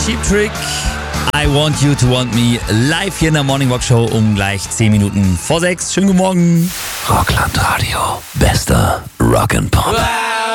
Cheap Trick. I Want You to Want Me live hier in der Morning Walk Show um gleich 10 Minuten vor 6. Schönen guten Morgen. Rockland Radio. Bester Rock'n'Pop.